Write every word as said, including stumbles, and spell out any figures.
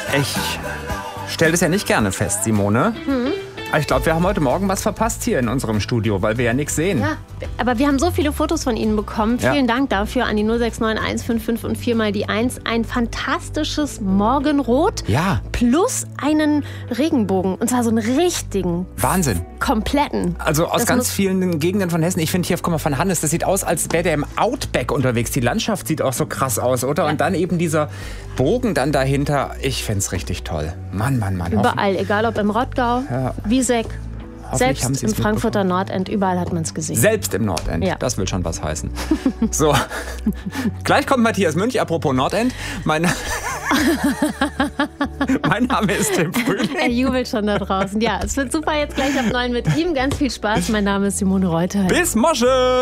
Ich stelle das ja nicht gerne fest, Simone. Hm. Aber ich glaube, wir haben heute Morgen was verpasst hier in unserem Studio, weil wir ja nichts sehen. Ja, aber wir haben so viele Fotos von Ihnen bekommen. Ja. Vielen Dank dafür an die null sechs neun eins fünf fünf und vier mal die eins. Ein fantastisches Morgenrot Ja. plus einen Regenbogen. Und zwar so einen richtigen, Wahnsinn. kompletten. Also aus Das ganz muss- vielen Gegenden von Hessen. Ich finde hier auf Komma von Hannes, das sieht aus, als wäre der im Outback unterwegs. Die Landschaft sieht auch so krass aus, oder? Ja. Und dann eben dieser Bogen dann dahinter. Ich finde es richtig toll. Mann, Mann, Mann. Überall, egal ob im Rottgau, Ja. Wieseck, Hoffentlich haben selbst Sie im es Frankfurter Nordend, überall hat man es gesehen. Selbst im Nordend. Ja. Das will schon was heißen. So, gleich kommt Matthias Münch. Apropos Nordend. Mein, mein Name ist Tim Frühling. Er jubelt schon da draußen. Ja, es wird super jetzt gleich ab neun mit ihm. Ganz viel Spaß. Mein Name ist Simone Reuter. Bis Mosche!